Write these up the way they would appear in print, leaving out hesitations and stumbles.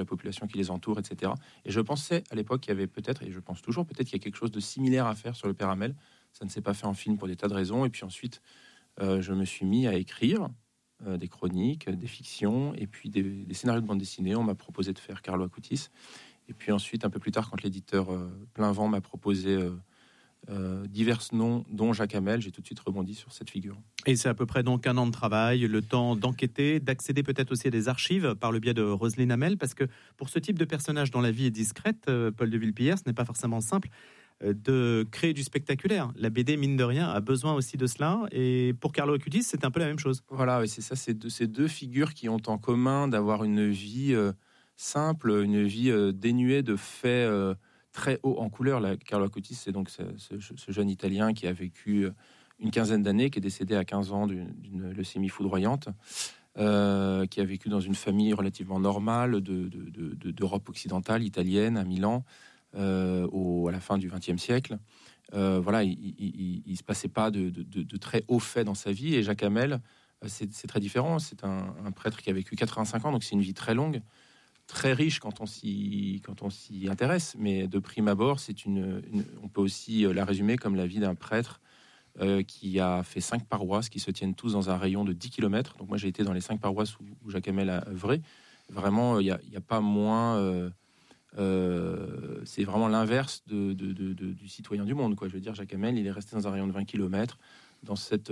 population qui les entoure, etc. Et je pensais à l'époque qu'il y avait peut-être, et je pense toujours, peut-être qu'il y a quelque chose de similaire à faire sur le père Hamel. Ça ne s'est pas fait en film pour des tas de raisons. Et puis ensuite, je me suis mis à écrire des chroniques, des fictions, et puis des scénarios de bande dessinée. On m'a proposé de faire Carlo Acutis. Et puis ensuite, un peu plus tard, quand l'éditeur Plein Vent m'a proposé divers noms, dont Jacques Hamel, j'ai tout de suite rebondi sur cette figure. Et c'est à peu près donc 1 an de travail, le temps d'enquêter, d'accéder peut-être aussi à des archives par le biais de Roselyne Hamel, parce que pour ce type de personnage dont la vie est discrète, Paul de Villepillière, ce n'est pas forcément simple de créer du spectaculaire. La BD, mine de rien, a besoin aussi de cela. Et pour Carlo Acutis, c'est un peu la même chose. Voilà, et c'est ça, ces deux figures qui ont en commun d'avoir une vie simple, une vie dénuée de faits très haut en couleur. Carlo Acutis, c'est donc ce jeune Italien qui a vécu une quinzaine d'années, qui est décédé à 15 ans d'une leucémie foudroyante, qui a vécu dans une famille relativement normale d'Europe occidentale, italienne, à Milan, à la fin du XXe siècle. Voilà, il se passait pas de très hauts faits dans sa vie. Et Jacques Hamel, c'est très différent. C'est un prêtre qui a vécu 85 ans, donc c'est une vie très longue, très riche quand on s'y intéresse. Mais de prime abord, on peut aussi la résumer comme la vie d'un prêtre qui a fait 5 paroisses qui se tiennent tous dans un rayon de 10 km. Donc moi, j'ai été dans les 5 paroisses où Jacques Hamel a œuvré. Vraiment, il n'y a pas moins... c'est vraiment l'inverse du citoyen du monde, quoi. Je veux dire, Jacques Hamel, il est resté dans un rayon de 20 km, dans cette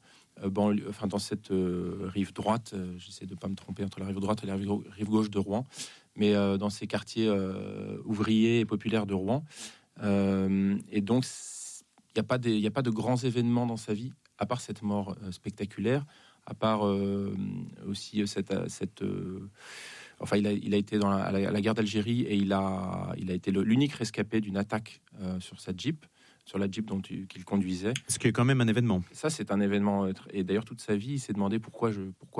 rive droite, j'essaie de ne pas me tromper entre la rive droite et la rive gauche de Rouen, mais dans ces quartiers ouvriers et populaires de Rouen. Et donc, il n'y a pas de grands événements dans sa vie, à part cette mort spectaculaire, à part aussi enfin, il a été à la guerre d'Algérie et il a été l'unique rescapé d'une attaque sur sa Jeep, sur la Jeep qu'il conduisait. Ce qui est quand même un événement. Ça, c'est un événement. Et d'ailleurs, toute sa vie, il s'est demandé pourquoi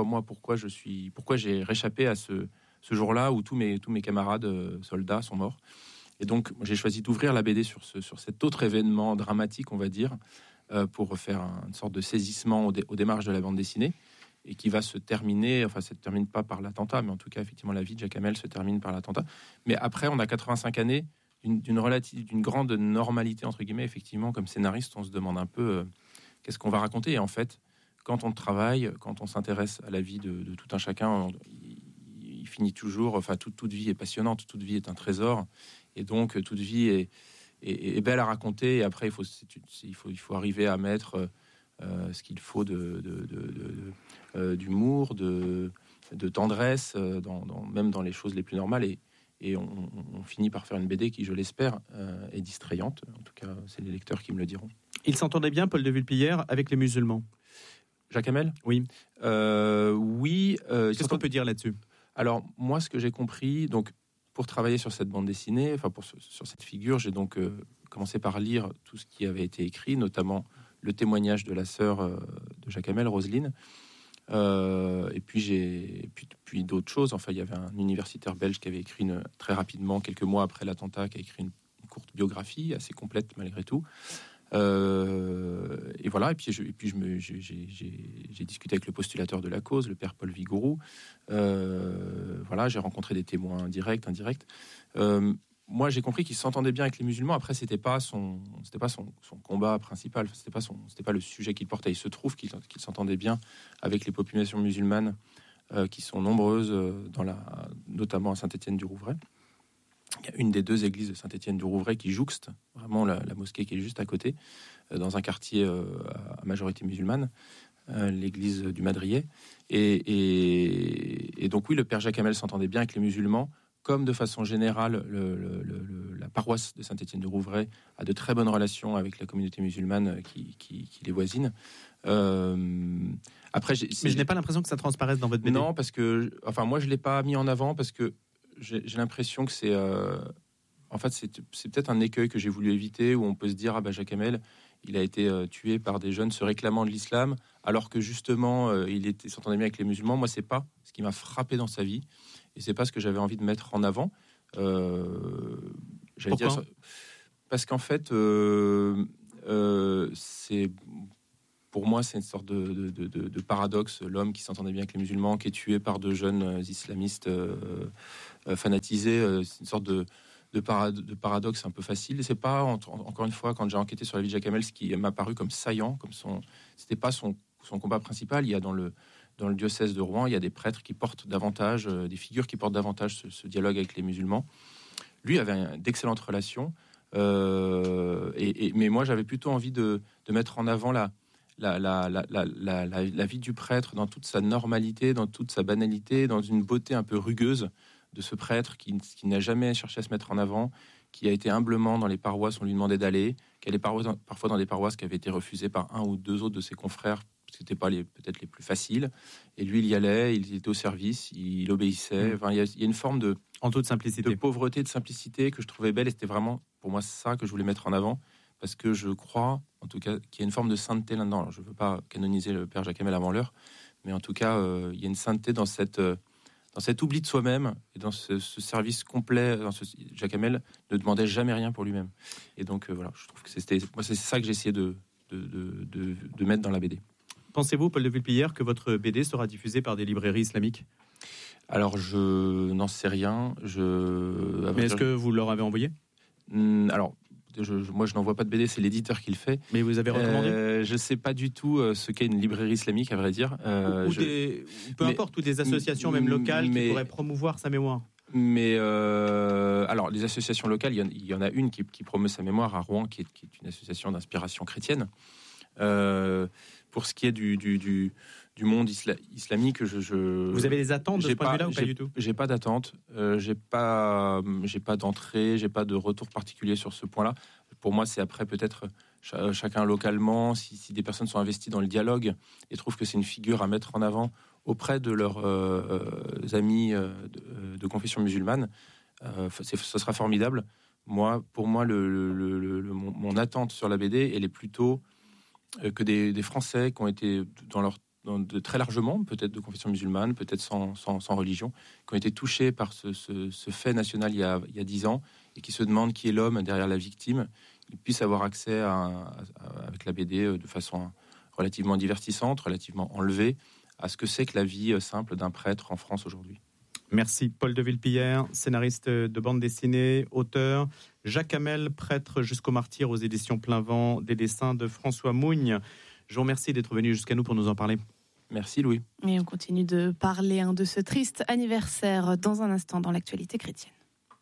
j'ai réchappé à ce jour-là où tous mes camarades soldats sont morts. Et donc, j'ai choisi d'ouvrir la BD sur cet autre événement dramatique, on va dire, pour faire une sorte de saisissement aux démarches de la bande dessinée, et qui va se terminer, enfin, ça ne se termine pas par l'attentat, mais en tout cas, effectivement, la vie de Jacques Hamel se termine par l'attentat. Mais après, on a 85 années d'une grande normalité, entre guillemets. Effectivement, comme scénariste, on se demande un peu qu'est-ce qu'on va raconter. Et en fait, quand on travaille, quand on s'intéresse à la vie de tout un chacun, il finit toujours, enfin, toute vie est passionnante, toute vie est un trésor, et donc toute vie est belle à raconter. Et après, il faut arriver à mettre ce qu'il faut d'humour, de tendresse, même dans les choses les plus normales. Et on finit par faire une BD qui, je l'espère, est distrayante. En tout cas, c'est les lecteurs qui me le diront. Il s'entendait bien, Paul de Villepillière, avec les musulmans. Jacques Hamel ? Oui. Oui. Qu'est-ce qu'on peut dire là-dessus ? Alors, moi, ce que j'ai compris, donc, pour travailler sur cette bande dessinée, enfin, sur cette figure, j'ai donc commencé par lire tout ce qui avait été écrit, notamment le témoignage de la sœur de Jacques Hamel, Roselyne. Et puis d'autres choses. Enfin, il y avait un universitaire belge qui avait écrit très rapidement, quelques mois après l'attentat, qui a écrit une courte biographie assez complète malgré tout. Et voilà. Et puis j'ai discuté avec le postulateur de la cause, le père Paul Vigouroux. Voilà, j'ai rencontré des témoins directs, indirects. Moi, j'ai compris qu'il s'entendait bien avec les musulmans. Après, c'était pas son combat principal. C'était pas le sujet qu'il portait. Il se trouve qu'il s'entendait bien avec les populations musulmanes qui sont nombreuses, notamment à Saint-Étienne-du-Rouvray. Il y a une des 2 églises de Saint-Étienne-du-Rouvray qui jouxte vraiment la mosquée qui est juste à côté, dans un quartier à majorité musulmane, l'église du Madrier. Et donc oui, le père Jacques Hamel s'entendait bien avec les musulmans. Comme de façon générale, la paroisse de Saint-Étienne-du-Rouvray a de très bonnes relations avec la communauté musulmane qui les voisine. Après, mais je n'ai pas l'impression que ça transparaisse dans votre BD. Non, parce que, enfin, moi, je l'ai pas mis en avant parce que j'ai l'impression que c'est, en fait, c'est peut-être un écueil que j'ai voulu éviter, où on peut se dire, ah bah Jacques Hamel, il a été tué par des jeunes se réclamant de l'islam, alors que justement, il s'entendait bien avec les musulmans. Moi, c'est pas ce qui m'a frappé dans sa vie. Et c'est pas ce que j'avais envie de mettre en avant. Pourquoi ? Parce qu'en fait, c'est pour moi, c'est une sorte de paradoxe. L'homme qui s'entendait bien avec les musulmans, qui est tué par de jeunes islamistes fanatisés, c'est une sorte de paradoxe un peu facile. Et c'est pas, encore une fois, quand j'ai enquêté sur la vie de Jacques Hamel, ce qui m'a paru comme saillant, c'était pas son combat principal. Il y a dans le diocèse de Rouen, il y a des prêtres qui portent davantage, des figures qui portent davantage ce dialogue avec les musulmans. Lui avait d'excellentes relations, mais moi j'avais plutôt envie de mettre en avant la vie du prêtre dans toute sa normalité, dans toute sa banalité, dans une beauté un peu rugueuse de ce prêtre qui n'a jamais cherché à se mettre en avant, qui a été humblement dans les paroisses, on lui demandait d'aller, qui allait parfois dans des paroisses qui avaient été refusées par un ou deux autres de ses confrères, parce que c'était pas peut-être les plus faciles, et lui il y allait, il était au service, il obéissait. Enfin, il y a une forme en toute simplicité, de pauvreté, de simplicité que je trouvais belle, et c'était vraiment pour moi ça que je voulais mettre en avant, parce que je crois en tout cas qu'il y a une forme de sainteté là-dedans. Alors, je ne veux pas canoniser le père Jacques Hamel avant l'heure, mais en tout cas il y a une sainteté dans cet oubli de soi-même et dans ce service complet. Jacques Hamel ne demandait jamais rien pour lui-même, et donc voilà, je trouve que c'est ça que j'ai essayé de mettre dans la BD. Pensez-vous, Paul de Villepillière, que votre BD sera diffusée par des librairies islamiques ? Alors, je n'en sais rien. Mais est-ce que vous leur avez envoyé ? Alors, moi, je n'envoie pas de BD, c'est l'éditeur qui le fait. Mais vous avez recommandé ? Je ne sais pas du tout ce qu'est une librairie islamique, à vrai dire. Peu importe, ou des associations même locales qui pourraient promouvoir sa mémoire. Mais alors, les associations locales, il y en a une qui promeut sa mémoire à Rouen, qui est une association d'inspiration chrétienne. Pour ce qui est du monde islamique, vous avez des attentes de ce point de vue-là ou pas du tout ? J'ai pas d'attente, j'ai pas d'entrée, j'ai pas de retour particulier sur ce point-là. Pour moi, c'est après peut-être chacun localement, si des personnes sont investies dans le dialogue et trouvent que c'est une figure à mettre en avant auprès de leurs amis de confession musulmane, ce sera formidable. Pour moi, mon attente sur la BD, elle est plutôt que des Français qui ont été de très largement, peut-être de confession musulmane, peut-être sans religion, qui ont été touchés par ce fait national il y a 10 ans, et qui se demandent qui est l'homme derrière la victime, ils puissent avoir accès avec la BD de façon relativement divertissante, relativement enlevée, à ce que c'est que la vie simple d'un prêtre en France aujourd'hui. Merci Paul de Villepillière, scénariste de bande dessinée, auteur. Jacques Hamel, prêtre jusqu'au martyr aux éditions Plein Vent, des dessins de François Mougne. Je vous remercie d'être venu jusqu'à nous pour nous en parler. Merci Louis. Et on continue de parler de ce triste anniversaire dans un instant dans l'actualité chrétienne.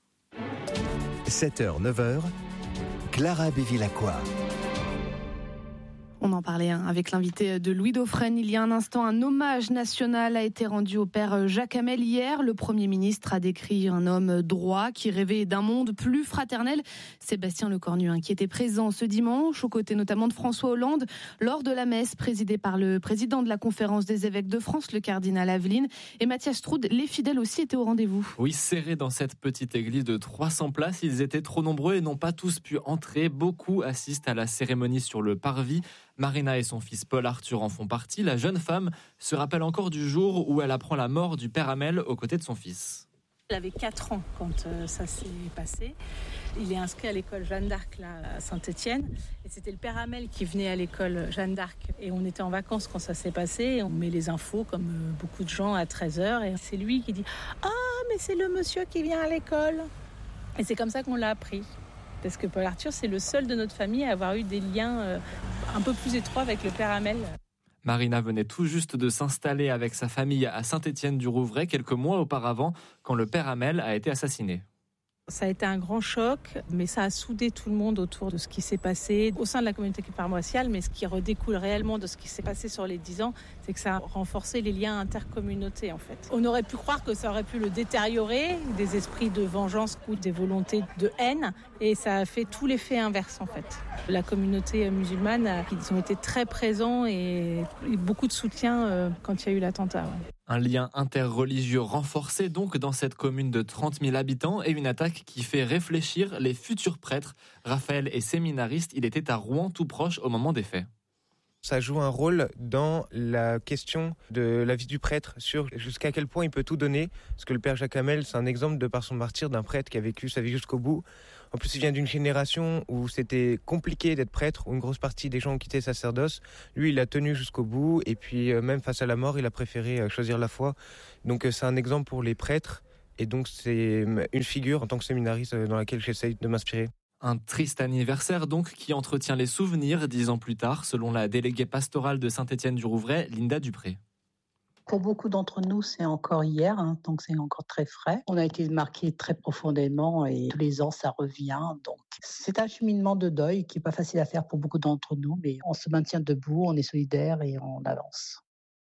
7h, 9h, Clara Bévilacqua. On en parlait avec l'invité de Louis Dauphren. Il y a un instant, un hommage national a été rendu au père Jacques Hamel hier. Le Premier ministre a décrit un homme droit qui rêvait d'un monde plus fraternel. Sébastien Lecornu, qui était présent ce dimanche, aux côtés notamment de François Hollande, lors de la messe présidée par le président de la Conférence des évêques de France, le cardinal Aveline, et Mathias Troud. Les fidèles aussi étaient au rendez-vous. Oui, serrés dans cette petite église de 300 places. Ils étaient trop nombreux et n'ont pas tous pu entrer. Beaucoup assistent à la cérémonie sur le parvis. Marina et son fils Paul Arthur en font partie. La jeune femme se rappelle encore du jour où elle apprend la mort du père Hamel aux côtés de son fils. Il avait 4 ans quand ça s'est passé. Il est inscrit à l'école Jeanne d'Arc là, à Saint-Étienne. Et c'était le père Hamel qui venait à l'école Jeanne d'Arc. Et on était en vacances quand ça s'est passé. On met les infos, comme beaucoup de gens, à 13h. Et c'est lui qui dit « Ah, mais c'est le monsieur qui vient à l'école !» Et c'est comme ça qu'on l'a appris. Parce que Paul Arthur, c'est le seul de notre famille à avoir eu des liens un peu plus étroits avec le père Hamel. Marina venait tout juste de s'installer avec sa famille à Saint-Étienne-du-Rouvray quelques mois auparavant, quand le père Hamel a été assassiné. Ça a été un grand choc, mais ça a soudé tout le monde autour de ce qui s'est passé au sein de la communauté paroissiale. Mais ce qui redécoule réellement de ce qui s'est passé sur les 10 ans, c'est que ça a renforcé les liens intercommunautés, en fait. On aurait pu croire que ça aurait pu le détériorer, des esprits de vengeance ou des volontés de haine, et ça a fait tout l'effet inverse, en fait. La communauté musulmane, ils ont été très présents et beaucoup de soutien quand il y a eu l'attentat. Ouais. Un lien interreligieux renforcé donc dans cette commune de 30 000 habitants et une attaque qui fait réfléchir les futurs prêtres. Raphaël est séminariste, il était à Rouen tout proche au moment des faits. Ça joue un rôle dans la question de la vie du prêtre, sur jusqu'à quel point il peut tout donner. Parce que le père Jacques Hamel, c'est un exemple de par son martyre d'un prêtre qui a vécu sa vie jusqu'au bout. En plus, il vient d'une génération où c'était compliqué d'être prêtre, où une grosse partie des gens ont quitté le sacerdoce. Lui, il a tenu jusqu'au bout, et puis même face à la mort, il a préféré choisir la foi. Donc c'est un exemple pour les prêtres, et donc c'est une figure en tant que séminariste dans laquelle j'essaye de m'inspirer. Un triste anniversaire donc qui entretient les souvenirs 10 ans plus tard, selon la déléguée pastorale de Saint-Étienne-du-Rouvray, Linda Dupré. Pour beaucoup d'entre nous, c'est encore hier, donc c'est encore très frais. On a été marqués très profondément et tous les ans, ça revient. Donc c'est un cheminement de deuil qui n'est pas facile à faire pour beaucoup d'entre nous, mais on se maintient debout, on est solidaires et on avance.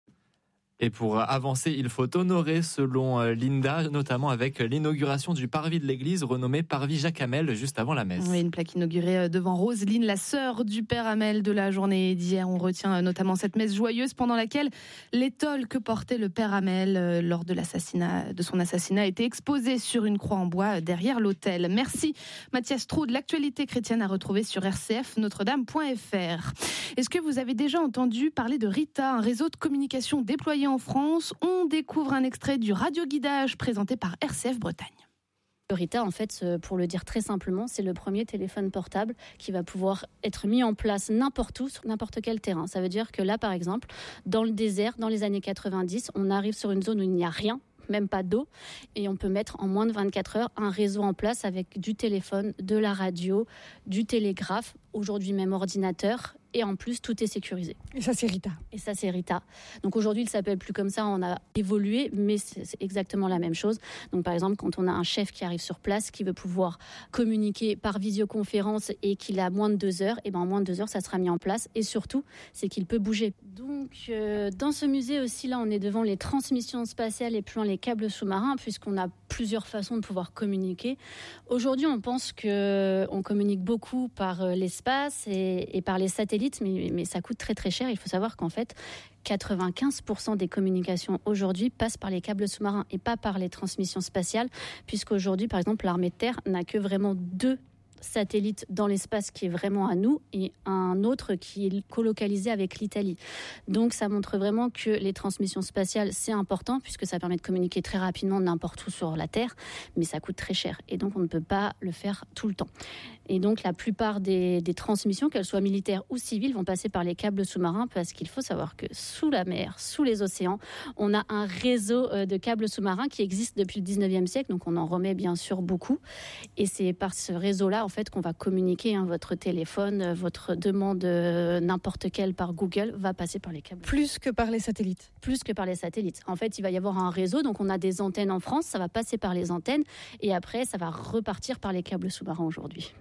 Et pour avancer, il faut honorer, selon Linda, notamment avec l'inauguration du parvis de l'église renommé Parvis Jacques Hamel juste avant la messe. Oui, une plaque inaugurée devant Roselyne, la sœur du père Hamel de la journée d'hier. On retient notamment cette messe joyeuse pendant laquelle l'étole que portait le père Hamel lors de son assassinat a été exposée sur une croix en bois derrière l'autel. Merci Mathias Trou de l'actualité chrétienne à retrouver sur rcfnotredame.fr. Est-ce que vous avez déjà entendu parler de Rita, un réseau de communication déployé en France? On découvre un extrait du radioguidage présenté par RCF Bretagne. Rita, en fait, pour le dire très simplement, c'est le premier téléphone portable qui va pouvoir être mis en place n'importe où, sur n'importe quel terrain. Ça veut dire que là, par exemple, dans le désert, dans les années 90, on arrive sur une zone où il n'y a rien, même pas d'eau, et on peut mettre en moins de 24 heures un réseau en place avec du téléphone, de la radio, du télégraphe, aujourd'hui même ordinateur, et en plus tout est sécurisé. Et ça c'est Rita. Donc aujourd'hui il s'appelle plus comme ça, on a évolué, mais c'est exactement la même chose. Donc par exemple quand on a un chef qui arrive sur place, qui veut pouvoir communiquer par visioconférence et qu'il a moins de 2 heures, et ben en moins de 2 heures ça sera mis en place, et surtout c'est qu'il peut bouger. Donc dans ce musée aussi, là on est devant les transmissions spatiales et plus loin les câbles sous-marins, puisqu'on a plusieurs façons de pouvoir communiquer. Aujourd'hui on pense qu'on communique beaucoup par l'espace et par les satellites, mais ça coûte très très cher. Il faut savoir qu'en fait 95% des communications aujourd'hui passent par les câbles sous-marins et pas par les transmissions spatiales, puisqu'aujourd'hui par exemple l'armée de terre n'a que vraiment 2 satellites dans l'espace qui est vraiment à nous et un autre qui est colocalisé avec l'Italie. Donc ça montre vraiment que les transmissions spatiales c'est important, puisque ça permet de communiquer très rapidement n'importe où sur la Terre, mais ça coûte très cher et donc on ne peut pas le faire tout le temps. Et donc la plupart des transmissions, qu'elles soient militaires ou civiles, vont passer par les câbles sous-marins, parce qu'il faut savoir que sous la mer, sous les océans, on a un réseau de câbles sous-marins qui existe depuis le 19e siècle, donc on en remet bien sûr beaucoup. Et c'est par ce réseau-là en fait qu'on va communiquer. Votre téléphone, votre demande n'importe quelle par Google va passer par les câbles. Plus que par les satellites. Plus que par les satellites. En fait, il va y avoir un réseau, donc on a des antennes en France, ça va passer par les antennes et après ça va repartir par les câbles sous-marins aujourd'hui.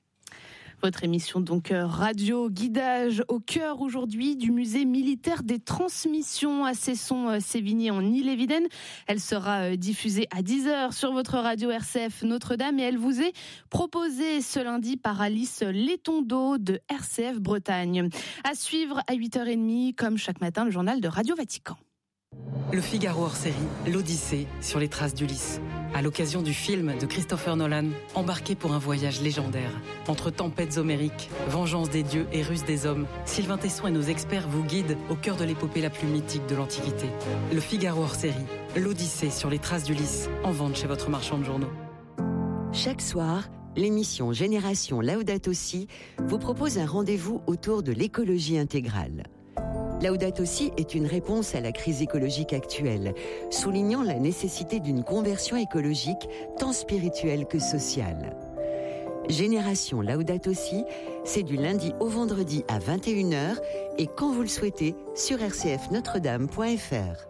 Votre émission donc radio guidage au cœur aujourd'hui du musée militaire des transmissions à Cesson-Sévigné en Ille-et-Vilaine. Elle sera diffusée à 10h sur votre radio RCF Notre-Dame et elle vous est proposée ce lundi par Alice Letondo de RCF Bretagne. À suivre à 8h30 comme chaque matin le journal de Radio Vatican. Le Figaro hors série, l'Odyssée sur les traces d'Ulysse. À l'occasion du film de Christopher Nolan, embarqué pour un voyage légendaire. Entre tempêtes homériques, vengeance des dieux et ruse des hommes, Sylvain Tesson et nos experts vous guident au cœur de l'épopée la plus mythique de l'Antiquité. Le Figaro hors série, l'Odyssée sur les traces d'Ulysse, en vente chez votre marchand de journaux. Chaque soir, l'émission Génération Laudato Si vous propose un rendez-vous autour de l'écologie intégrale. Laudato Si est une réponse à la crise écologique actuelle, soulignant la nécessité d'une conversion écologique tant spirituelle que sociale. Génération Laudato Si, c'est du lundi au vendredi à 21h et quand vous le souhaitez sur rcfnotredame.fr.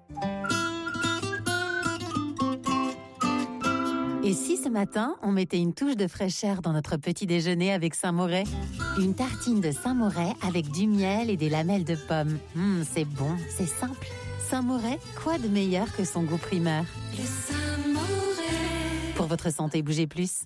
Et si ce matin, on mettait une touche de fraîcheur dans notre petit déjeuner avec Saint-Moret? Une tartine de Saint-Moret avec du miel et des lamelles de pommes. C'est bon, c'est simple. Saint-Moret, quoi de meilleur que son goût primeur? Le Saint-Moret. Pour votre santé, bougez plus.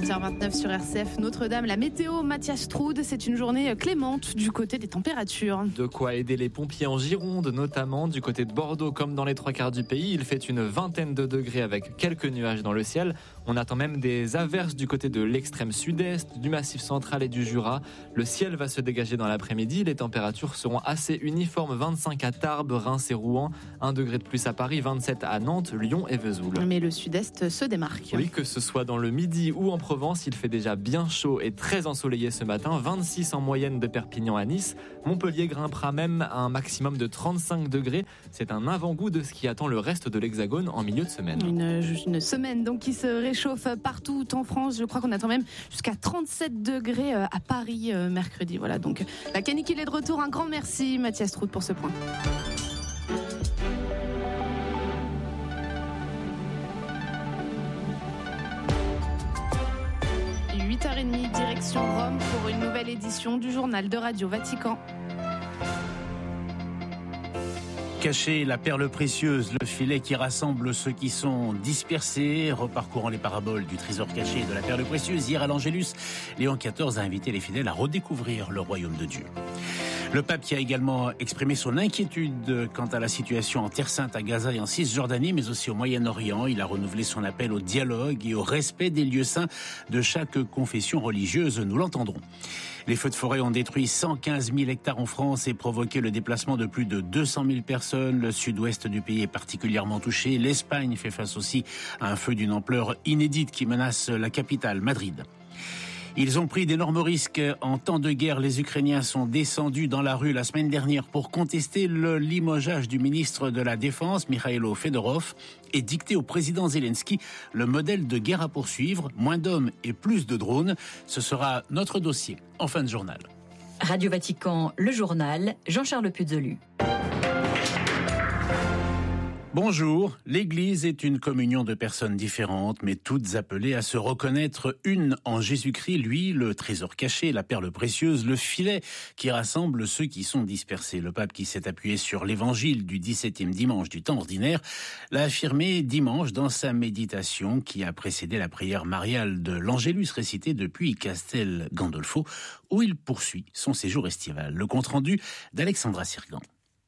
8h29 sur RCF Notre-Dame. La météo, Mathias Troude, c'est une journée clémente du côté des températures. De quoi aider les pompiers en Gironde, notamment du côté de Bordeaux comme dans les 3/4 du pays. Il fait une vingtaine de degrés avec quelques nuages dans le ciel. On attend même des averses du côté de l'extrême sud-est, du Massif central et du Jura. Le ciel va se dégager dans l'après-midi. Les températures seront assez uniformes. 25 à Tarbes, Reims et Rouen. 1 degré de plus à Paris, 27 à Nantes, Lyon et Vesoul. Mais le sud-est se démarque. Oui, que ce soit dans le Midi ou en Provence, il fait déjà bien chaud et très ensoleillé ce matin. 26 en moyenne de Perpignan à Nice. Montpellier grimpera même à un maximum de 35 degrés. C'est un avant-goût de ce qui attend le reste de l'Hexagone en milieu de semaine. Une semaine donc qui se réchauffe partout en France. Je crois qu'on attend même jusqu'à 37 degrés à Paris mercredi. Voilà, donc la canicule est de retour. Un grand merci Mathias Troude pour ce point. 8h30, direction Rome pour une nouvelle édition du journal de Radio Vatican. Cacher la perle précieuse, le filet qui rassemble ceux qui sont dispersés, reparcourant les paraboles du trésor caché de la perle précieuse. Hier à l'Angélus, Léon XIV a invité les fidèles à redécouvrir le royaume de Dieu. Le pape qui a également exprimé son inquiétude quant à la situation en Terre Sainte, à Gaza et en Cisjordanie, mais aussi au Moyen-Orient. Il a renouvelé son appel au dialogue et au respect des lieux saints de chaque confession religieuse. Nous l'entendrons. Les feux de forêt ont détruit 115 000 hectares en France et provoqué le déplacement de plus de 200 000 personnes. Le sud-ouest du pays est particulièrement touché. L'Espagne fait face aussi à un feu d'une ampleur inédite qui menace la capitale, Madrid. Ils ont pris d'énormes risques en temps de guerre. Les Ukrainiens sont descendus dans la rue la semaine dernière pour contester le limogeage du ministre de la Défense, Mikhailo Fedorov, et dicter au président Zelensky le modèle de guerre à poursuivre. Moins d'hommes et plus de drones. Ce sera notre dossier en fin de journal. Radio Vatican, le journal, Jean-Charles Puzolu. Bonjour, l'Église est une communion de personnes différentes, mais toutes appelées à se reconnaître une en Jésus-Christ, lui, le trésor caché, la perle précieuse, le filet qui rassemble ceux qui sont dispersés. Le pape qui s'est appuyé sur l'évangile du 17e dimanche du temps ordinaire l'a affirmé dimanche dans sa méditation qui a précédé la prière mariale de l'Angélus récitée depuis Castel Gandolfo, où il poursuit son séjour estival. Le compte-rendu d'Alexandra Sirgan.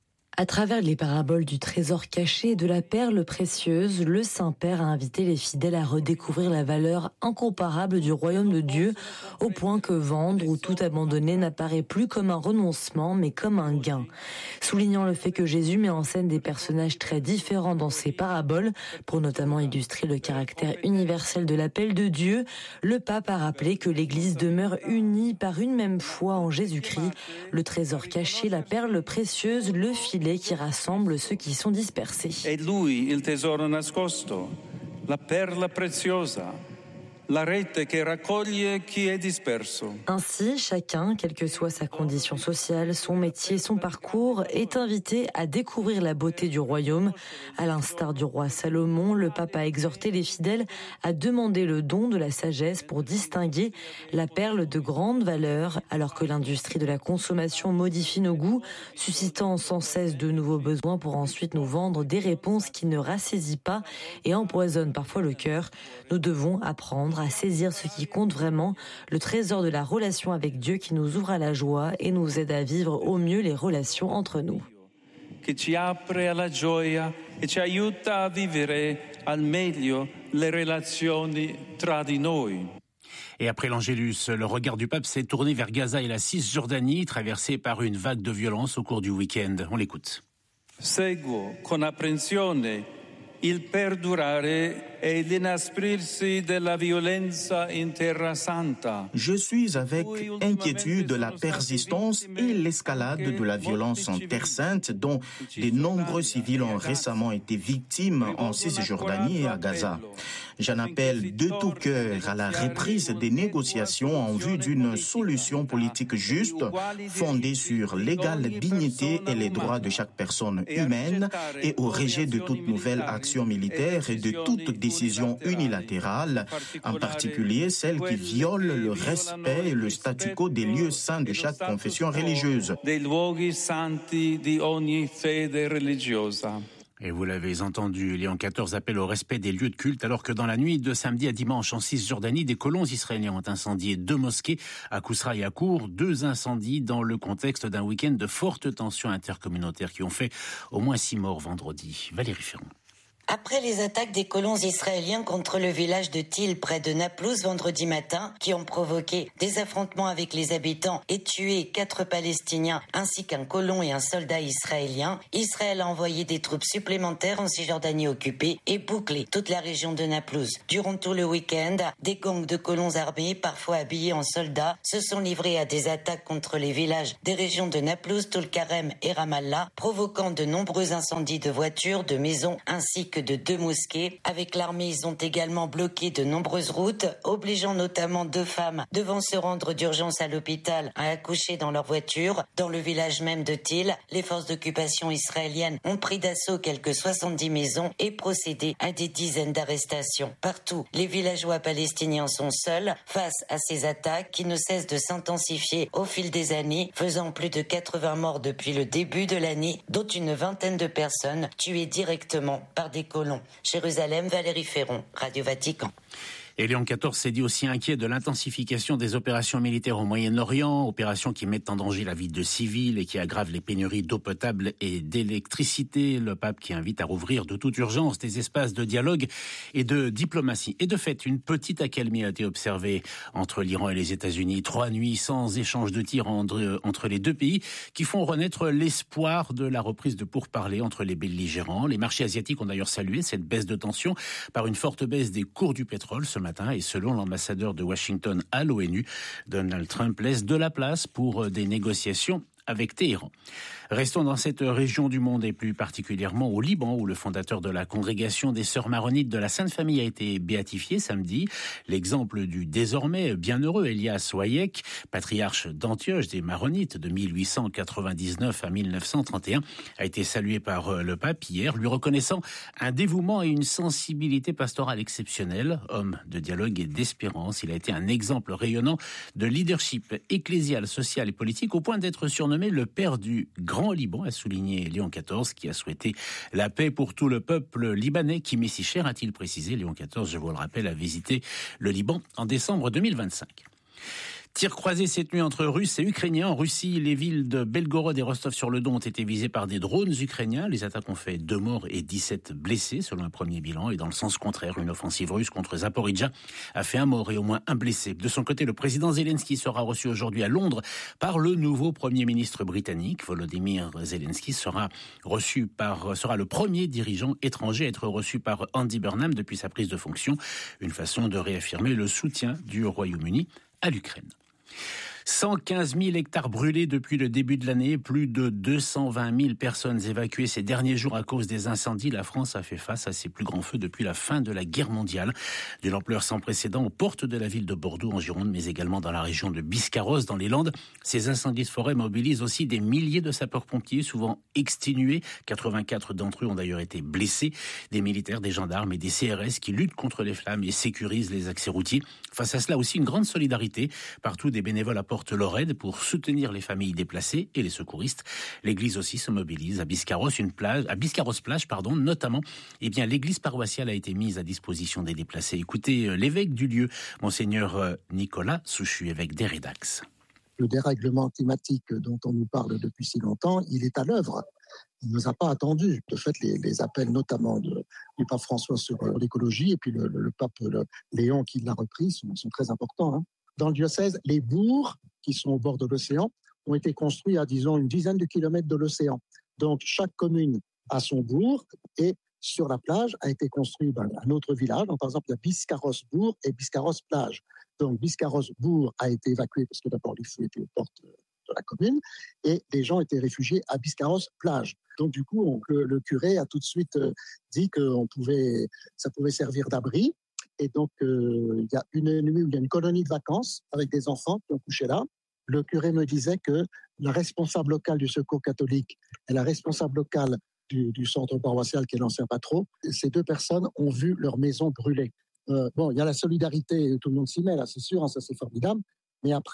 À travers les paraboles du trésor caché et de la perle précieuse, le Saint-Père a invité les fidèles à redécouvrir la valeur incomparable du royaume de Dieu, au point que vendre ou tout abandonner n'apparaît plus comme un renoncement, mais comme un gain. Soulignant le fait que Jésus met en scène des personnages très différents dans ses paraboles, pour notamment illustrer le caractère universel de l'appel de Dieu, le pape a rappelé que l'Église demeure unie par une même foi en Jésus-Christ, le trésor caché, la perle précieuse, le filet qui rassemble ceux qui sont dispersés. È lui il tesoro nascosto, la perla preziosa, la rete che raccoglie chi è disperso. Ainsi, chacun, quelle que soit sa condition sociale, son métier, son parcours, est invité à découvrir la beauté du royaume. À l'instar du roi Salomon, le pape a exhorté les fidèles à demander le don de la sagesse pour distinguer la perle de grande valeur, alors que l'industrie de la consommation modifie nos goûts, suscitant sans cesse de nouveaux besoins pour ensuite nous vendre des réponses qui ne rassasient pas et empoisonnent parfois le cœur. Nous devons apprendre à saisir ce qui compte vraiment, le trésor de la relation avec Dieu qui nous ouvre à la joie et nous aide à vivre au mieux les relations entre nous. Che ci apre alla gioia e ci aiuta a vivere al meglio le relazioni tra di noi. Et après l'Angélus, le regard du pape s'est tourné vers Gaza et la Cisjordanie, traversée par une vague de violence au cours du week-end. On l'écoute. Seguo con apprensione il perdurare e l'inasprirsi della violenza in Terra Santa. Je suis avec inquiétude la persistance et l'escalade de la violence en Terre Sainte dont de nombreux civils ont récemment été victimes en Cisjordanie et à Gaza. J'en appelle de tout cœur à la reprise des négociations en vue d'une solution politique juste, fondée sur l'égale dignité et les droits de chaque personne humaine et au rejet de toute nouvelle action militaire et de toute décision unilatérale, en particulier celle qui viole le respect et le statu quo des lieux saints de chaque confession religieuse. Et vous l'avez entendu, Léon XIV appelle au respect des lieux de culte, alors que dans la nuit de samedi à dimanche en Cisjordanie, des colons israéliens ont incendié 2 mosquées à Kousra et à Kour. 2 incendies dans le contexte d'un week-end de fortes tensions intercommunautaires qui ont fait au moins 6 morts vendredi. Valérie Ferron. Après les attaques des colons israéliens contre le village de Til près de Naplouse vendredi matin, qui ont provoqué des affrontements avec les habitants et tué 4 Palestiniens ainsi qu'un colon et un soldat israélien, Israël a envoyé des troupes supplémentaires en Cisjordanie occupée et bouclé toute la région de Naplouse. Durant tout le week-end, des gangs de colons armés, parfois habillés en soldats, se sont livrés à des attaques contre les villages des régions de Naplouse, Toul-Karem et Ramallah, provoquant de nombreux incendies de voitures, de maisons ainsi que de 2 mosquées. Avec l'armée, ils ont également bloqué de nombreuses routes, obligeant notamment 2 femmes devant se rendre d'urgence à l'hôpital à accoucher dans leur voiture. Dans le village même de Til, les forces d'occupation israéliennes ont pris d'assaut quelques 70 maisons et procédé à des dizaines d'arrestations. Partout, les villageois palestiniens sont seuls face à ces attaques qui ne cessent de s'intensifier au fil des années, faisant plus de 80 morts depuis le début de l'année, dont une vingtaine de personnes tuées directement par des colons. Jérusalem, Valérie Ferron, Radio Vatican. Et Léon XIV s'est dit aussi inquiet de l'intensification des opérations militaires au Moyen-Orient, opérations qui mettent en danger la vie de civils et qui aggravent les pénuries d'eau potable et d'électricité. Le pape qui invite à rouvrir de toute urgence des espaces de dialogue et de diplomatie. Et de fait, une petite accalmie a été observée entre l'Iran et les États-Unis. 3 nuits sans échange de tirs entre les 2 pays qui font renaître l'espoir de la reprise de pourparlers entre les belligérants. Les marchés asiatiques ont d'ailleurs salué cette baisse de tension par une forte baisse des cours du pétrole ce matin. Et selon l'ambassadeur de Washington à l'ONU, Donald Trump laisse de la place pour des négociations avec Téhéran. Restons dans cette région du monde et plus particulièrement au Liban où le fondateur de la congrégation des Sœurs maronites de la Sainte Famille a été béatifié samedi. L'exemple du désormais bienheureux Elias Wayek, patriarche d'Antioche des Maronites de 1899 à 1931, a été salué par le pape hier, lui reconnaissant un dévouement et une sensibilité pastorale exceptionnelle. Homme de dialogue et d'espérance, il a été un exemple rayonnant de leadership ecclésial, social et politique au point d'être surnommé le père du Grand Liban, a souligné Léon XIV, qui a souhaité la paix pour tout le peuple libanais qui m'est si cher, a-t-il précisé. Léon XIV, je vous le rappelle, a visité le Liban en décembre 2025. Tir croisé cette nuit entre Russes et Ukrainiens. En Russie, les villes de Belgorod et Rostov-sur-le-Don ont été visées par des drones ukrainiens. Les attaques ont fait 2 morts et 17 blessés, selon un premier bilan. Et dans le sens contraire, une offensive russe contre Zaporijjia a fait 1 mort et au moins 1 blessé. De son côté, le président Zelensky sera reçu aujourd'hui à Londres par le nouveau Premier ministre britannique. Volodymyr Zelensky sera le premier dirigeant étranger à être reçu par Andy Burnham depuis sa prise de fonction. Une façon de réaffirmer le soutien du Royaume-Uni à l'Ukraine. 115 000 hectares brûlés depuis le début de l'année, plus de 220 000 personnes évacuées ces derniers jours à cause des incendies. La France a fait face à ses plus grands feux depuis la fin de la guerre mondiale. D'une ampleur sans précédent aux portes de la ville de Bordeaux en Gironde, mais également dans la région de Biscarrosse dans les Landes. Ces incendies de forêt mobilisent aussi des milliers de sapeurs-pompiers, souvent exténués. 84 d'entre eux ont d'ailleurs été blessés. Des militaires, des gendarmes et des CRS qui luttent contre les flammes et sécurisent les accès routiers. Face à cela aussi, une grande solidarité. Partout, des bénévoles apportent leur aide pour soutenir les familles déplacées et les secouristes. L'église aussi se mobilise à Biscarrosse, plage, notamment. L'église paroissiale a été mise à disposition des déplacés. Écoutez l'évêque du lieu, monseigneur Nicolas Souchu, évêque d'Hérédax. Le dérèglement climatique dont on nous parle depuis si longtemps, il est à l'œuvre. Il ne nous a pas attendu. De fait, les appels notamment du pape François sur l'écologie et puis le pape Léon qui l'a repris sont très importants. Dans le diocèse, les bourgs qui sont au bord de l'océan ont été construits à, disons, une dizaine de kilomètres de l'océan. Donc, chaque commune a son bourg et sur la plage a été construit un autre village. Donc, par exemple, il y a Biscarrosse-Bourg et Biscarrosse-Plage. Donc, Biscarrosse-Bourg a été évacué parce que d'abord, les feux étaient aux portes de la commune et les gens étaient réfugiés à Biscarrosse-Plage. Donc, du coup, le curé a tout de suite dit que ça pouvait servir d'abri. Et donc, il y a une nuit où il y a une colonie de vacances avec des enfants qui ont couché là. Le curé me disait que la responsable locale du Secours catholique et la responsable locale du centre paroissial, qui est l'ancien patron, ces 2 personnes ont vu leur maison brûler. Il y a la solidarité, tout le monde s'y met, là, c'est sûr, ça c'est formidable. Mais après,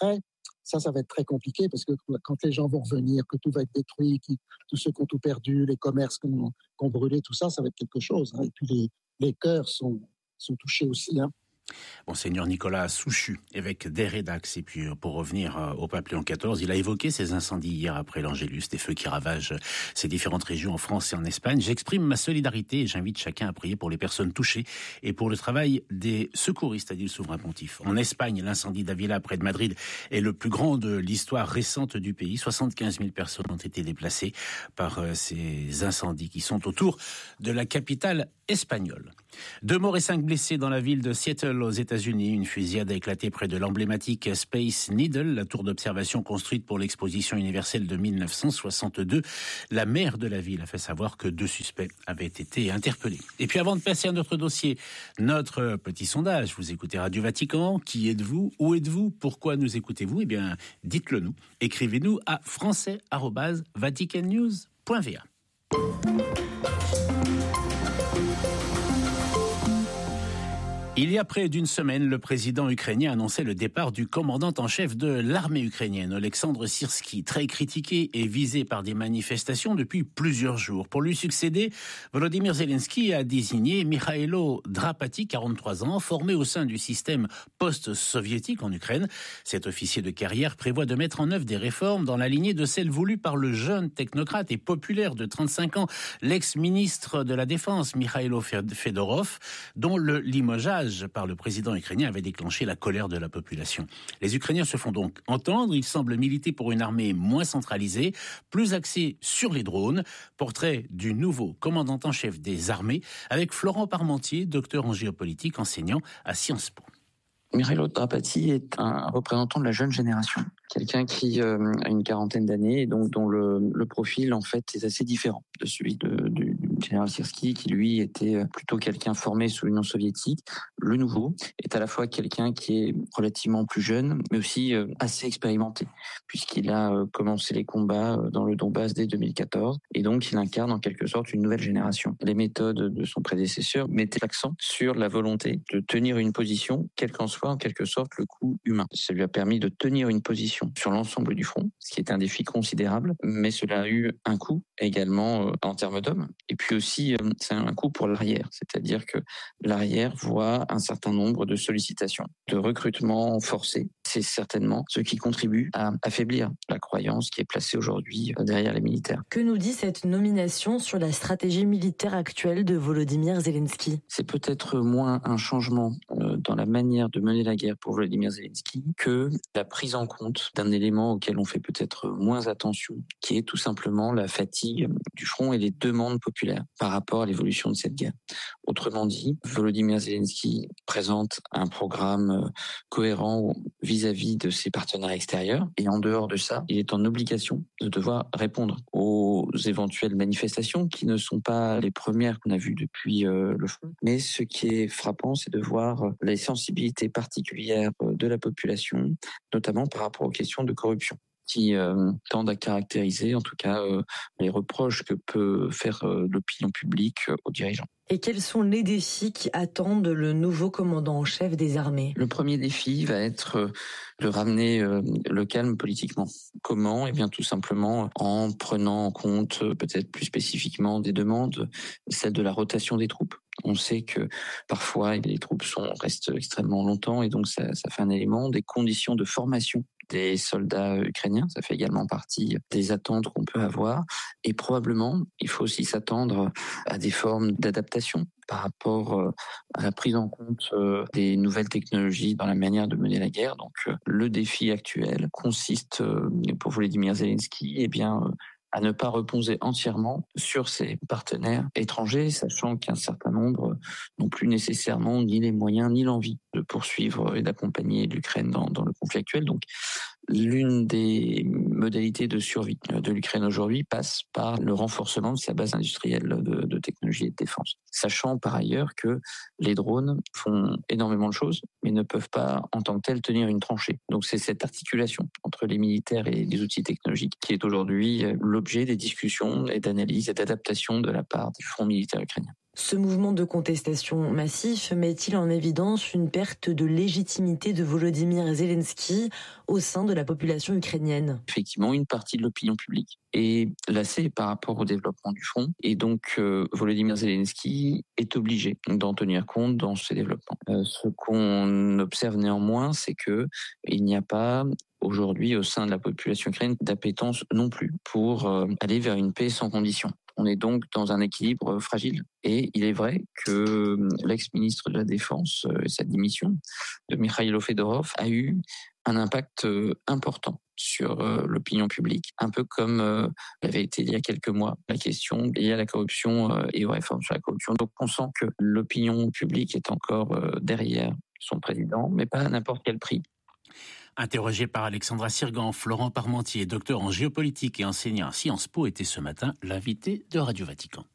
Ça va être très compliqué parce que quand les gens vont revenir, que tout va être détruit, tous ceux qui ont tout perdu, les commerces qui ont brûlé, tout ça va être quelque chose. Et puis les cœurs sont touchés aussi. Monseigneur Nicolas Souchu, évêque d'Airedax. Et puis pour revenir au pape Léon XIV, il a évoqué ces incendies hier après l'Angélus, des feux qui ravagent ces différentes régions en France et en Espagne. J'exprime ma solidarité et j'invite chacun à prier pour les personnes touchées et pour le travail des secouristes, a dit le souverain pontife. En Espagne, l'incendie d'Avila près de Madrid est le plus grand de l'histoire récente du pays. 75 000 personnes ont été déplacées par ces incendies qui sont autour de la capitale espagnole. 2 morts et 5 blessés dans la ville de Seattle aux États-Unis. Une fusillade a éclaté près de l'emblématique Space Needle, la tour d'observation construite pour l'exposition universelle de 1962. La maire de la ville a fait savoir que 2 suspects avaient été interpellés. Et puis avant de passer à notre dossier, notre petit sondage. Vous écoutez Radio Vatican. Qui êtes-vous? Où êtes-vous? Pourquoi nous écoutez-vous? Eh bien, dites-le nous. Écrivez-nous à français@vaticannews.va. Il y a près d'une semaine, le président ukrainien annonçait le départ du commandant en chef de l'armée ukrainienne, Oleksandr Syrski, très critiqué et visé par des manifestations depuis plusieurs jours. Pour lui succéder, Volodymyr Zelensky a désigné Mikhailo Drapati, 43 ans, formé au sein du système post-soviétique en Ukraine. Cet officier de carrière prévoit de mettre en œuvre des réformes dans la lignée de celles voulues par le jeune technocrate et populaire de 35 ans, l'ex-ministre de la Défense, Mikhailo Fedorov, dont le limogeage par le président ukrainien avait déclenché la colère de la population. Les Ukrainiens se font donc entendre. Ils semblent militer pour une armée moins centralisée, plus axée sur les drones. Portrait du nouveau commandant en chef des armées avec Florent Parmentier, docteur en géopolitique, enseignant à Sciences Po. Mikhailo Drapati est un représentant de la jeune génération, quelqu'un qui a une quarantaine d'années et donc dont le profil en fait est assez différent de celui du général Syrski, qui lui était plutôt quelqu'un formé sous l'Union soviétique. Le nouveau est à la fois quelqu'un qui est relativement plus jeune, mais aussi assez expérimenté, puisqu'il a commencé les combats dans le Donbass dès 2014, et donc il incarne en quelque sorte une nouvelle génération. Les méthodes de son prédécesseur mettaient l'accent sur la volonté de tenir une position, quel qu'en soit en quelque sorte le coût humain. Ça lui a permis de tenir une position sur l'ensemble du front, ce qui est un défi considérable, mais cela a eu un coût également en termes d'hommes. Et puis aussi, c'est un coût pour l'arrière, c'est-à-dire que l'arrière voit un certain nombre de sollicitations, de recrutements forcés. C'est certainement ce qui contribue à affaiblir la croyance qui est placée aujourd'hui derrière les militaires. Que nous dit cette nomination sur la stratégie militaire actuelle de Volodymyr Zelensky? C'est peut-être moins un changement dans la manière de mener la guerre pour Volodymyr Zelensky que la prise en compte d'un élément auquel on fait peut-être moins attention, qui est tout simplement la fatigue du front et les demandes populaires par rapport à l'évolution de cette guerre. Autrement dit, Volodymyr Zelensky présente un programme cohérent vis-à-vis de ses partenaires extérieurs, et en dehors de ça, il est en obligation de devoir répondre aux éventuelles manifestations qui ne sont pas les premières qu'on a vues depuis le front. Mais ce qui est frappant, c'est de voir les sensibilités particulières de la population, notamment par rapport aux questions de corruption, qui tendent à caractériser en tout cas les reproches que peut faire l'opinion publique aux dirigeants. Et quels sont les défis qui attendent le nouveau commandant en chef des armées? Le premier défi va être de ramener le calme politiquement. Comment? Eh bien tout simplement en prenant en compte peut-être plus spécifiquement des demandes, celle de la rotation des troupes. On sait que parfois les troupes restent extrêmement longtemps et donc ça fait un élément, des conditions de formation des soldats ukrainiens, ça fait également partie des attentes qu'on peut avoir, et probablement il faut aussi s'attendre à des formes d'adaptation par rapport à la prise en compte des nouvelles technologies dans la manière de mener la guerre. Donc le défi actuel consiste pour Volodymyr Zelensky à ne pas reposer entièrement sur ses partenaires étrangers, sachant qu'un certain nombre n'ont plus nécessairement ni les moyens ni l'envie de poursuivre et d'accompagner l'Ukraine dans le conflit actuel. Donc, l'une des modalités de survie de l'Ukraine aujourd'hui passe par le renforcement de sa base industrielle de technologie et de défense. Sachant par ailleurs que les drones font énormément de choses, mais ne peuvent pas en tant que tels tenir une tranchée. Donc c'est cette articulation entre les militaires et les outils technologiques qui est aujourd'hui l'objet des discussions et d'analyses et d'adaptation de la part du front militaire ukrainien. Ce mouvement de contestation massif met-il en évidence une perte de légitimité de Volodymyr Zelensky au sein de la population ukrainienne ? Effectivement, une partie de l'opinion publique est lassée par rapport au développement du front et donc Volodymyr Zelensky est obligé d'en tenir compte dans ces développements. Ce qu'on observe néanmoins, c'est que il n'y a pas aujourd'hui au sein de la population ukrainienne d'appétence non plus pour aller vers une paix sans condition. On est donc dans un équilibre fragile. Et il est vrai que l'ex-ministre de la Défense, sa démission de Mikhailo Fedorov, a eu un impact important sur l'opinion publique, un peu comme l'avait été il y a quelques mois la question liée à la corruption et aux réformes sur la corruption. Donc on sent que l'opinion publique est encore derrière son président, mais pas à n'importe quel prix. Interrogé par Alexandra Sirgan, Florent Parmentier, docteur en géopolitique et enseignant à Sciences Po, était ce matin l'invité de Radio Vatican.